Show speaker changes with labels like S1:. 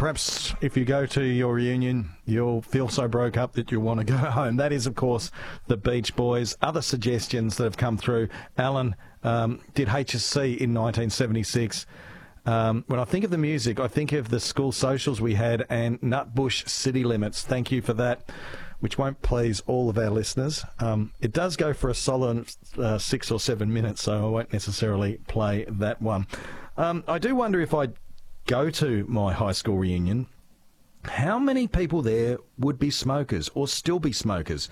S1: perhaps if you go to your reunion, you'll feel so broke up that you'll want to go home. That is, of course, the Beach Boys. Other suggestions that have come through. Alan did HSC in 1976. When I think of the music, I think of the school socials we had and Nutbush City Limits. Thank you for that, which won't please all of our listeners. It does go for a solid 6 or 7 minutes, so I won't necessarily play that one. I do wonder if I go to my high school reunion, how many people there would be smokers or still be smokers?